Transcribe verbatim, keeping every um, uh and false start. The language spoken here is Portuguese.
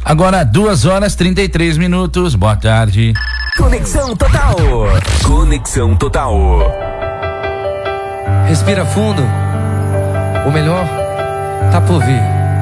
Agora duas horas trinta e três minutos. Boa tarde. Conexão Total. Conexão Total. Respira fundo. O melhor tá por vir.